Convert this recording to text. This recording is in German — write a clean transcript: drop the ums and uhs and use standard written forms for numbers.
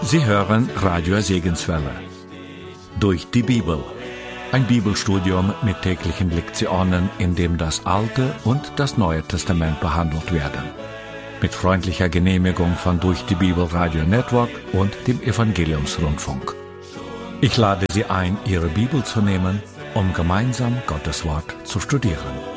Sie hören Radio Segenswelle. Durch die Bibel. Ein Bibelstudium mit täglichen Lektionen, in dem das Alte und das Neue Testament behandelt werden. Mit freundlicher Genehmigung von Durch die Bibel Radio Network und dem Evangeliumsrundfunk. Ich lade Sie ein, Ihre Bibel zu nehmen, um gemeinsam Gottes Wort zu studieren.